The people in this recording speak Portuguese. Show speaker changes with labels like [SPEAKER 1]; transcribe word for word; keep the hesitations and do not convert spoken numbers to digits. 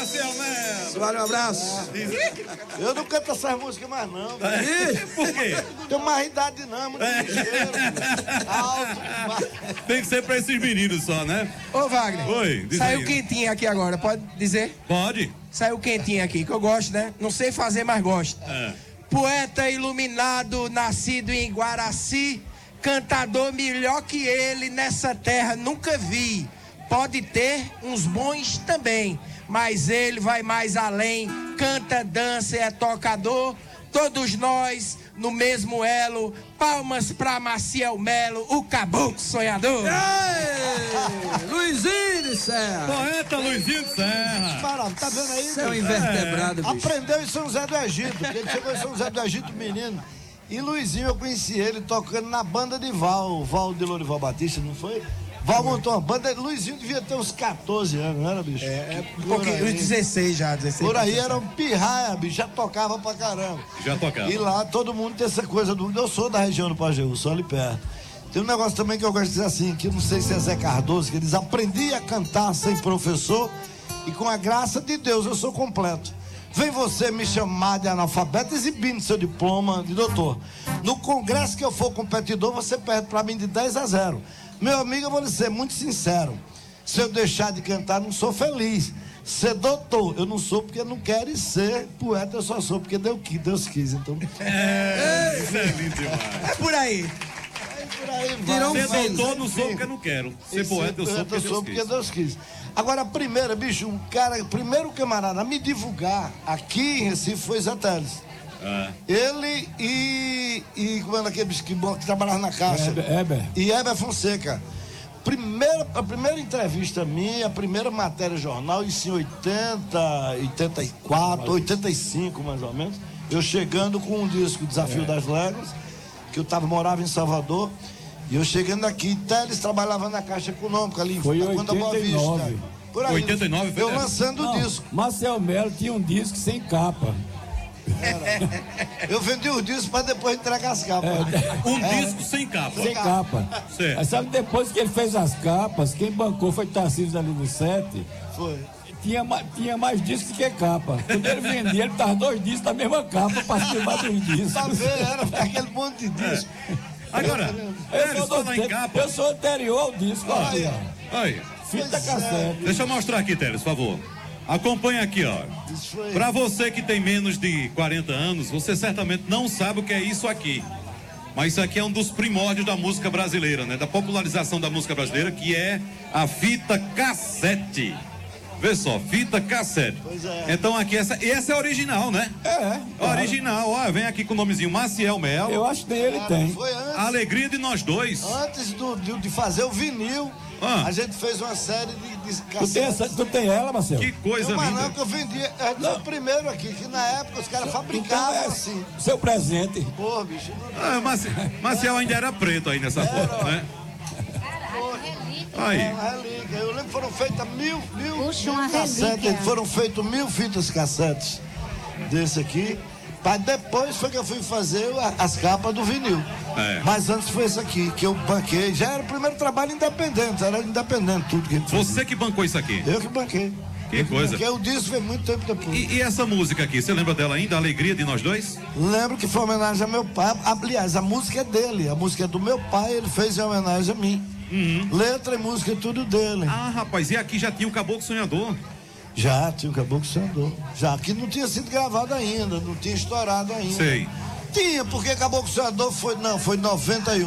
[SPEAKER 1] Maciel Melo.
[SPEAKER 2] Vale, um abraço.
[SPEAKER 3] Eu não canto essas músicas mais não.
[SPEAKER 1] É. Por quê?
[SPEAKER 3] Tenho mais idade não, muito
[SPEAKER 1] É.
[SPEAKER 3] ligeiro. Alto. Mas...
[SPEAKER 1] Tem que ser pra esses meninos só, né?
[SPEAKER 4] Ô, Wagner.
[SPEAKER 1] Oi, diz
[SPEAKER 4] Saiu
[SPEAKER 1] aí.
[SPEAKER 4] quentinho aqui agora, pode dizer?
[SPEAKER 1] Pode.
[SPEAKER 4] Saiu quentinho aqui, que eu gosto, né? Não sei fazer, mas gosto.
[SPEAKER 1] É.
[SPEAKER 4] Poeta iluminado, nascido em Guaraci, cantador melhor que ele nessa terra nunca vi. Pode ter uns bons também, mas ele vai mais além. Canta, dança, é tocador. Todos nós no mesmo elo. Palmas pra Maciel Melo, o caboclo sonhador.
[SPEAKER 2] Ei, Luizinho de Serra.
[SPEAKER 1] Poeta Luizinho de Serra.
[SPEAKER 3] Parado, tá vendo aí?
[SPEAKER 2] Você é um invertebrado, bicho.
[SPEAKER 3] Aprendeu em São José do Egito, porque ele chegou em São José do Egito, menino. E Luizinho, eu conheci ele tocando na banda de Val, Val de Lourival Batista, não foi? Val montou uma banda, Luizinho devia ter uns quatorze anos, não era, bicho?
[SPEAKER 4] É, é um
[SPEAKER 3] Por
[SPEAKER 4] pouquinho,
[SPEAKER 3] aí.
[SPEAKER 4] uns dezesseis já, dezesseis.
[SPEAKER 3] Por aí era um pirraia, bicho, já tocava pra caramba.
[SPEAKER 1] Já tocava.
[SPEAKER 3] E lá todo mundo tem essa coisa do... Eu sou da região do Pajeú, sou ali perto. Tem um negócio também que eu gosto de dizer assim, que eu não sei se é Zé Cardoso, que eles aprendi a cantar sem professor e com a graça de Deus eu sou completo. Vem você me chamar de analfabeto exibindo seu diploma de doutor. No congresso que eu for competidor, você perde pra mim de dez a zero. Meu amigo, eu vou lhe ser muito sincero. Se eu deixar de cantar, não sou feliz. Ser doutor, eu não sou porque eu não quero, e ser poeta, eu só sou porque Deus quis, Deus quis. Então,
[SPEAKER 1] É, isso é lindo demais.
[SPEAKER 4] É por aí.
[SPEAKER 3] por aí vai.
[SPEAKER 2] Tirou um
[SPEAKER 1] Ser
[SPEAKER 2] fez.
[SPEAKER 1] doutor não sou porque eu não quero. Ser poeta eu sou porque Deus
[SPEAKER 3] porque
[SPEAKER 1] quis.
[SPEAKER 3] Deus quis. Agora, a primeira, bicho, um cara, primeiro camarada a me divulgar aqui em Recife foi Zé Teles.
[SPEAKER 1] Ah.
[SPEAKER 3] Ele e, e como era aquele bicho que, que trabalhava na caixa?
[SPEAKER 2] Heber, Heber.
[SPEAKER 3] E Heber Fonseca. Primeira, a primeira entrevista minha, a primeira matéria jornal, isso em oitenta, oitenta e quatro, oitenta e cinco mais ou menos. Eu chegando com um disco, Desafio é. das Léguas, que eu tava, morava em Salvador. E eu chegando aqui, Teles trabalhava na Caixa Econômica ali,
[SPEAKER 2] Foi
[SPEAKER 3] na Conta Boa
[SPEAKER 2] oitenta e nove.
[SPEAKER 3] Vista. Por aí,
[SPEAKER 1] oitenta e nove foi
[SPEAKER 3] eu
[SPEAKER 1] Teles?
[SPEAKER 3] lançando o disco.
[SPEAKER 2] Marcel Melo tinha um disco sem capa.
[SPEAKER 3] Eu vendi os discos para depois entregar as capas.
[SPEAKER 1] Um disco sem capa.
[SPEAKER 2] Sem capa.
[SPEAKER 1] Certo.
[SPEAKER 2] Aí sabe, depois que ele fez as capas, quem bancou foi Tarcísio ali do sete.
[SPEAKER 3] Foi.
[SPEAKER 2] Tinha, ma- tinha mais discos que capa. Quando ele vendia, ele tava dois discos da mesma capa para filmar dois discos.
[SPEAKER 3] Tá vendo? Era aquele monte de disco.
[SPEAKER 1] Agora,
[SPEAKER 2] Eu
[SPEAKER 1] Teles,
[SPEAKER 2] sou,
[SPEAKER 1] fala
[SPEAKER 2] do
[SPEAKER 1] em
[SPEAKER 2] tempo-
[SPEAKER 1] capa.
[SPEAKER 2] eu sou anterior ao disco.
[SPEAKER 3] Olha.
[SPEAKER 2] Olha.
[SPEAKER 1] Aí,
[SPEAKER 2] Fita
[SPEAKER 3] Pois é.
[SPEAKER 2] cassete.
[SPEAKER 1] deixa eu mostrar aqui, Teles, por favor. Acompanha aqui, ó.
[SPEAKER 3] Isso foi.
[SPEAKER 1] Pra você que tem menos de quarenta anos, você certamente não sabe o que é isso aqui. Mas isso aqui é um dos primórdios da música brasileira, né? Da popularização da música brasileira, que é a fita cassete. Vê só, fita cassete.
[SPEAKER 3] Pois é.
[SPEAKER 1] Então aqui, essa, e essa é original, né?
[SPEAKER 2] É. claro.
[SPEAKER 1] Original, ó, vem aqui com o nomezinho Maciel Melo.
[SPEAKER 2] Eu acho que ele tem.
[SPEAKER 3] Foi antes.
[SPEAKER 1] A alegria de nós dois.
[SPEAKER 3] Antes do, de, de fazer o vinil,
[SPEAKER 1] Ah.
[SPEAKER 3] a gente fez uma série de, de
[SPEAKER 2] Tu tem,
[SPEAKER 3] cassetes.
[SPEAKER 2] essa, tu tem ela, Marcelo?
[SPEAKER 1] Que coisa
[SPEAKER 3] Não, mas não,
[SPEAKER 1] linda.
[SPEAKER 3] que eu vendi. É foi o primeiro aqui, que na época os caras
[SPEAKER 2] Então
[SPEAKER 3] fabricavam
[SPEAKER 2] é
[SPEAKER 3] assim.
[SPEAKER 2] seu presente.
[SPEAKER 3] Pô, bicho.
[SPEAKER 1] Ah, Maci- Maciel ainda era preto aí nessa foto, né? Aí.
[SPEAKER 3] É uma relíquia. Eu lembro que foram feitas mil, mil,
[SPEAKER 5] Puxa,
[SPEAKER 3] mil
[SPEAKER 5] uma
[SPEAKER 3] cassetes.
[SPEAKER 5] relíquia.
[SPEAKER 3] Foram feitos mil fitas cassetes desse aqui. Mas depois foi que eu fui fazer a- as capas do vinil.
[SPEAKER 1] É.
[SPEAKER 3] Mas antes foi esse aqui, que eu banquei. Já era o primeiro trabalho independente, era independente tudo que a gente fazia.
[SPEAKER 1] Você que bancou isso aqui.
[SPEAKER 3] Eu que banquei.
[SPEAKER 1] Que
[SPEAKER 3] Eu
[SPEAKER 1] coisa.
[SPEAKER 3] Banquei o disco foi muito tempo depois.
[SPEAKER 1] E, e essa música aqui, você lembra dela ainda? A alegria de nós dois?
[SPEAKER 3] Lembro que foi homenagem ao meu pai. Aliás, a música é dele. A música é do meu pai, ele fez em homenagem a mim. Letra e música é tudo dele.
[SPEAKER 1] Ah, rapaz, e aqui já tinha o Caboclo Sonhador.
[SPEAKER 3] Já tinha o Caboclo Sonhador. Já, que não tinha sido gravado ainda, não tinha estourado ainda.
[SPEAKER 1] Sei.
[SPEAKER 3] Tinha, porque Caboclo Sonhador foi, não, foi em noventa e um.